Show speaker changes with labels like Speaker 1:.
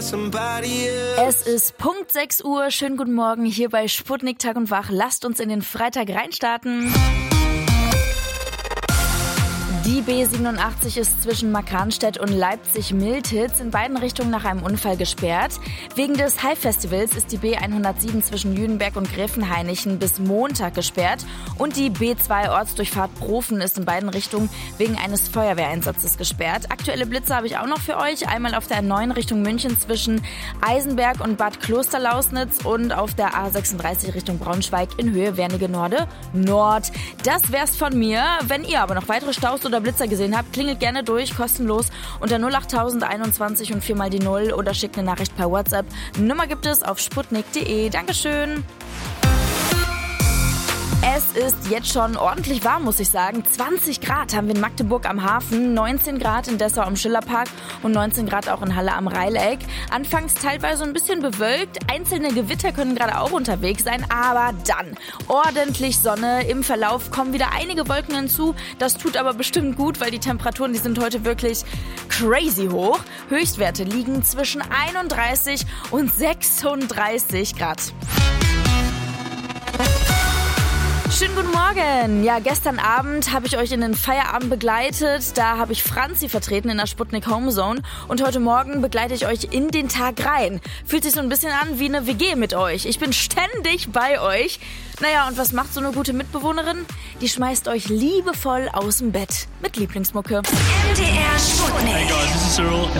Speaker 1: Es ist Punkt 6 Uhr. Schönen guten Morgen hier bei Sputnik Tag und Wach. Lasst uns in den Freitag reinstarten. Die B87 ist zwischen Markranstädt und Leipzig-Miltitz in beiden Richtungen nach einem Unfall gesperrt. Wegen des High-Festivals ist die B107 zwischen Jüdenberg und Gräfenhainichen bis Montag gesperrt. Und die B2 Ortsdurchfahrt Profen ist in beiden Richtungen wegen eines Feuerwehreinsatzes gesperrt. Aktuelle Blitze habe ich auch noch für euch. Einmal auf der A9 Richtung München zwischen Eisenberg und Bad Klosterlausnitz und auf der A36 Richtung Braunschweig in Höhe Wernigerode Nord. Das wär's von mir. Wenn ihr aber noch weitere Staus oder Blitzer gesehen habt, klingelt gerne durch, kostenlos unter 08021 und 4 mal die 0 oder schickt eine Nachricht per WhatsApp. Nummer gibt es auf sputnik.de. Dankeschön. Es ist jetzt schon ordentlich warm, muss ich sagen. 20 Grad haben wir in Magdeburg am Hafen, 19 Grad in Dessau am Schillerpark und 19 Grad auch in Halle am Reileck. Anfangs teilweise ein bisschen bewölkt, einzelne Gewitter können gerade auch unterwegs sein, aber dann ordentlich Sonne. Im Verlauf kommen wieder einige Wolken hinzu. Das tut aber bestimmt gut, weil die Temperaturen, die sind heute wirklich crazy hoch. Höchstwerte liegen zwischen 31 und 36 Grad. Schönen guten Morgen. Ja, gestern Abend habe ich euch in den Feierabend begleitet. Da habe ich Franzi vertreten in der Sputnik Homezone. Und heute Morgen begleite ich euch in den Tag rein. Fühlt sich so ein bisschen an wie eine WG mit euch. Ich bin ständig bei euch. Naja, und was macht so eine gute Mitbewohnerin? Die schmeißt euch liebevoll aus dem Bett mit Lieblingsmucke.
Speaker 2: MDR Sputnik.
Speaker 3: Hey guys, this is Cyril.